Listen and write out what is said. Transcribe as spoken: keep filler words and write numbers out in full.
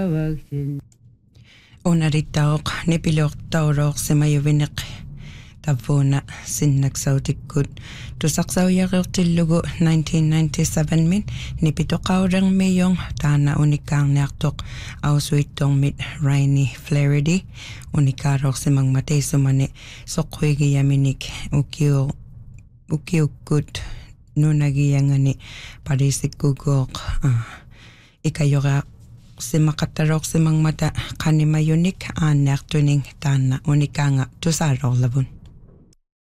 Unaritaoq nipiluortauroq semajuvineq tavuna sinnaqsautikut tusaqsaujaqertillugu nineteen ninety-seven min nipitoqaurermiyong taana unikaarniartoq ausuittormit Rainy Flaherty unikaroq semangmateisumani soqquigiyaminik ukiu ukiukkut nunagiyangani parisikkuguoq ikayora simaqattaroq semangmata qanimayunik aanniartuning taana unikaanga tusaaroorlavun.